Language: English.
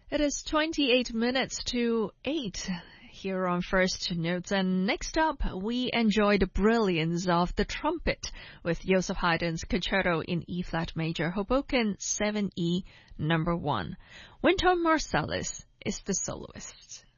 It is 28 minutes to 8 here on First Notes. And next up, we enjoy the brilliance of the trumpet with Joseph Haydn's Concerto in E-flat major, Hoboken 7E number 1. Wynton Marsalis is the soloist.